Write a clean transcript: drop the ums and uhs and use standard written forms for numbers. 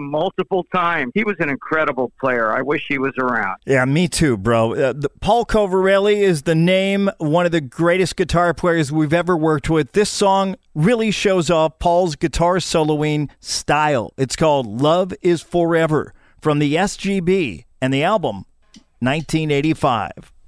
multiple times. He was an incredible player. I wish he was around. Yeah, me too, bro. Paul Covarelli is the name, one of the greatest guitar players we've ever worked with. This song really shows off Paul's guitar soloing style. It's called Love is Forever from the SGB and the album 1985.